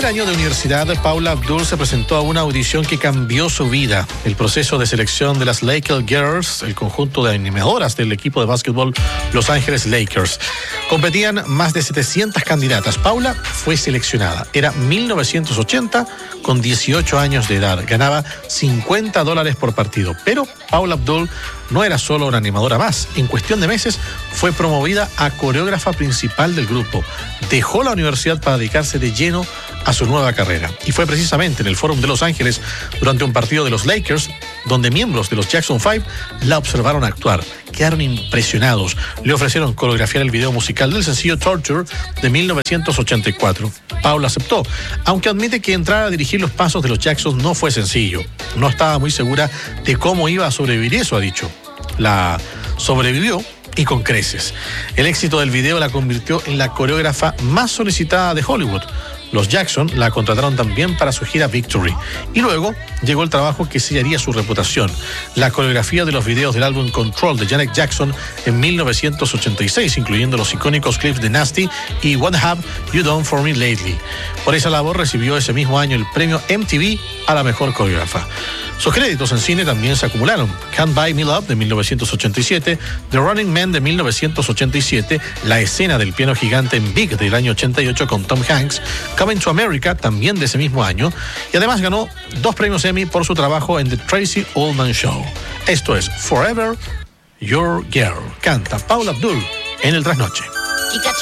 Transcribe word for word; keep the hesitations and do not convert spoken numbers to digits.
año de universidad, Paula Abdul se presentó a una audición que cambió su vida. El proceso de selección de las Lakers Girls, el conjunto de animadoras del equipo de básquetbol Los Ángeles Lakers. Competían más de setecientas candidatas. Paula fue seleccionada. Era mil novecientos ochenta, con dieciocho años de edad. Ganaba cincuenta dólares por partido. Pero Paula Abdul no era solo una animadora más. En cuestión de meses fue promovida a coreógrafa principal del grupo. Dejó la universidad para dedicarse de lleno a su nueva carrera. Y fue precisamente en el Fórum de Los Ángeles, durante un partido de los Lakers, donde miembros de los Jackson Five la observaron actuar. Quedaron impresionados. Le ofrecieron coreografiar el video musical del sencillo Torture de mil novecientos ochenta y cuatro. Paula aceptó, aunque admite que entrar a dirigir los pasos de los Jackson no fue sencillo. No estaba muy segura de cómo iba a sobrevivir eso, ha dicho. La sobrevivió y con creces. El éxito del video la convirtió en la coreógrafa más solicitada de Hollywood. Los Jackson la contrataron también para su gira Victory. Y luego llegó el trabajo que sellaría su reputación: la coreografía de los videos del álbum Control de Janet Jackson en mil novecientos ochenta y seis, incluyendo los icónicos clips de Nasty y What Have You Done For Me Lately. Por esa labor recibió ese mismo año el premio M T V a la mejor coreógrafa. Sus créditos en cine también se acumularon: Can't Buy Me Love de mil novecientos ochenta y siete, The Running Man de mil novecientos ochenta y siete, la escena del piano gigante en Big del año ochenta y ocho con Tom Hanks, Coming to America también de ese mismo año, y además ganó dos premios Emmy por su trabajo en The Tracy Ullman Show. Esto es Forever Your Girl. Canta Paula Abdul en el Trasnoche.